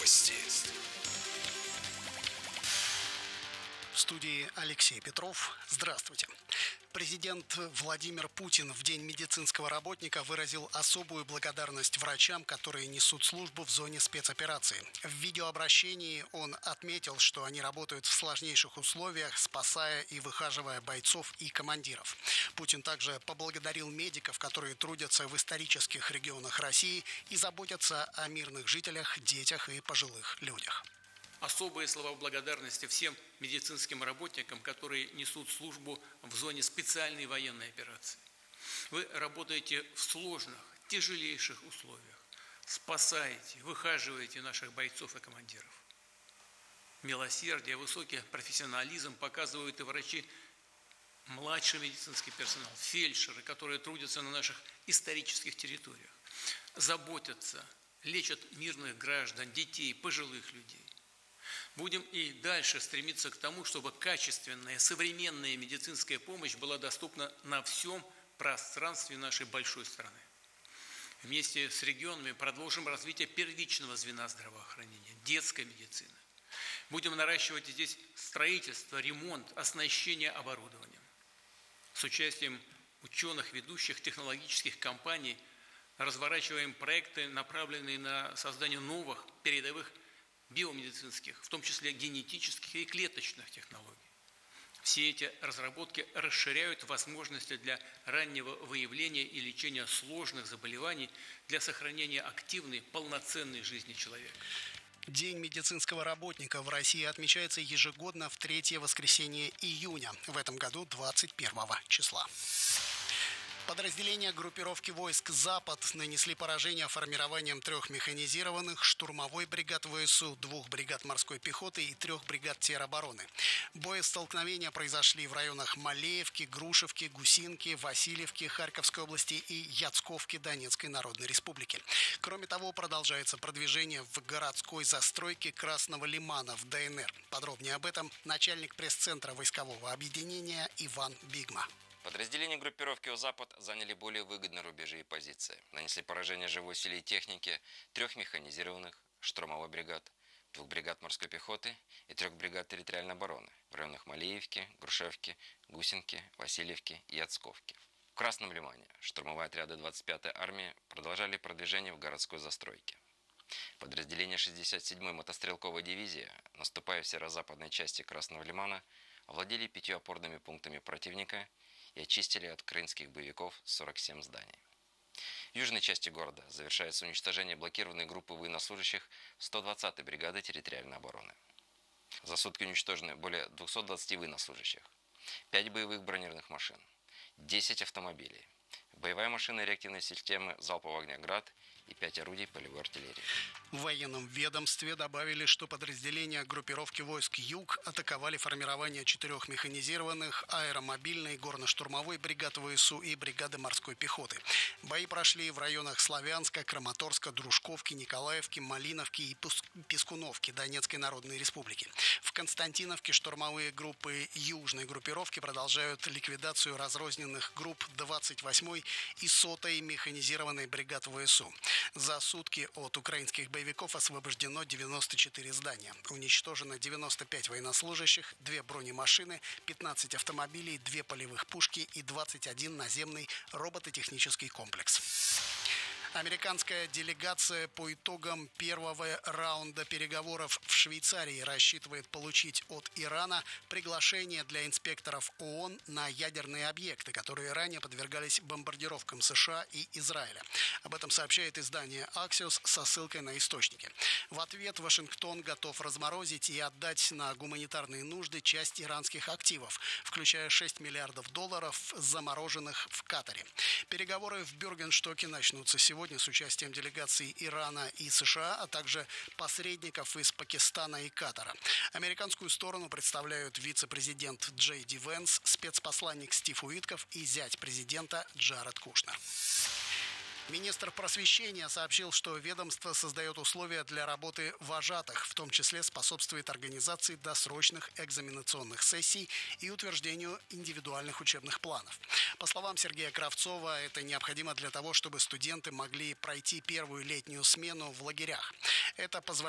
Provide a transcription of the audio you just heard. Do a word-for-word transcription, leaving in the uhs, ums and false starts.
Новости. В студии Алексей Петров. Здравствуйте. Президент Владимир Путин в День медицинского работника выразил особую благодарность врачам, которые несут службу в зоне спецоперации. В видеообращении он отметил, что они работают в сложнейших условиях, спасая и выхаживая бойцов и командиров. Путин также поблагодарил медиков, которые трудятся в исторических регионах России и заботятся о мирных жителях, детях и пожилых людях. Особые слова благодарности всем медицинским работникам, которые несут службу в зоне специальной военной операции. Вы работаете в сложных, тяжелейших условиях, спасаете, выхаживаете наших бойцов и командиров. Милосердие, высокий профессионализм показывают и врачи, младший медицинский персонал, фельдшеры, которые трудятся на наших исторических территориях, заботятся, лечат мирных граждан, детей, пожилых людей. Будем и дальше стремиться к тому, чтобы качественная, современная медицинская помощь была доступна на всем пространстве нашей большой страны. Вместе с регионами продолжим развитие первичного звена здравоохранения, детской медицины. Будем наращивать здесь строительство, ремонт, оснащение оборудованием. С участием ученых, ведущих технологических компаний разворачиваем проекты, направленные на создание новых передовых биомедицинских, в том числе генетических и клеточных технологий. Все эти разработки расширяют возможности для раннего выявления и лечения сложных заболеваний для сохранения активной, полноценной жизни человека. День медицинского работника в России отмечается ежегодно в третье воскресенье июня, в этом году двадцать первого числа. Подразделения группировки войск «Запад» нанесли поражение формированием трех механизированных, штурмовой бригад ВСУ, двух бригад морской пехоты и трех бригад теробороны. Боестолкновения произошли в районах Малеевки, Грушевки, Гусинки, Васильевки Харьковской области и Яцковки Донецкой Народной Республики. Кроме того, продолжается продвижение в городской застройке Красного Лимана в ДНР. Подробнее об этом начальник пресс-центра войскового объединения Иван Бигма. Подразделения группировки у «Запад» заняли более выгодные рубежи и позиции. Нанесли поражение живой силе и технике трех механизированных, штурмовой бригад, двух бригад морской пехоты и трех бригад территориальной обороны в районах Малеевки, Грушевки, Гусинки, Васильевки и Яцковки. В Красном Лимане штурмовые отряды двадцать пятой армии продолжали продвижение в городской застройке. Подразделения шестьдесят седьмой мотострелковой дивизии, наступая в северо-западной части Красного Лимана, овладели пятью опорными пунктами противника и очистили от украинских боевиков сорок семь зданий. В южной части города завершается уничтожение блокированной группы военнослужащих сто двадцатой бригады территориальной обороны. За сутки уничтожены более двухсот двадцати военнослужащих, пять боевых бронированных машин, десять автомобилей, боевая машина реактивной системы залпового огня «Град» и пять орудий полевой артиллерии. В военном ведомстве добавили, что подразделения группировки войск «Юг» атаковали формирование четырех механизированных, аэромобильной, горно-штурмовой бригад ВСУ и бригады морской пехоты. Бои прошли в районах Славянска, Краматорска, Дружковки, Николаевки, Малиновки и Пискуновки Донецкой Народной Республики. В Константиновке штурмовые группы южной группировки продолжают ликвидацию разрозненных групп двадцать восьмой и сотой механизированной бригад ВСУ. За сутки от украинских боевиков освобождено девяносто четыре здания. Уничтожено девяносто пять военнослужащих, две бронемашины, пятнадцать автомобилей, две полевых пушки и двадцать один наземный робототехнический комплекс. Американская делегация по итогам первого раунда переговоров в Швейцарии рассчитывает получить от Ирана приглашение для инспекторов ООН на ядерные объекты, которые ранее подвергались бомбардировкам США и Израиля. Об этом сообщает издание Axios со ссылкой на источники. В ответ Вашингтон готов разморозить и отдать на гуманитарные нужды часть иранских активов, включая шесть миллиардов долларов, замороженных в Катаре. Переговоры в Бюргенстоке начнутся сегодня с участием делегаций Ирана и США, а также посредников из Пакистана и Катара. Американскую сторону представляют вице-президент Джей Ди Венс, спецпосланник Стив Уитков и зять президента Джаред Кушнер. Министр просвещения сообщил, что ведомство создает условия для работы вожатых, в том числе способствует организации досрочных экзаменационных сессий и утверждению индивидуальных учебных планов. По словам Сергея Кравцова, это необходимо для того, чтобы студенты могли пройти первую летнюю смену в лагерях. Это позволяет